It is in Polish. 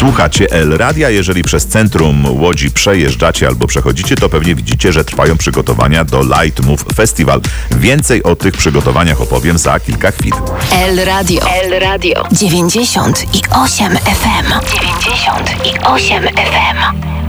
Słuchacie El Radia. Jeżeli przez centrum Łodzi przejeżdżacie albo przechodzicie, to pewnie widzicie, że trwają przygotowania do Light Move Festival. Więcej o tych przygotowaniach opowiem za kilka chwil. El Radio. El Radio. 98 FM. 98 FM.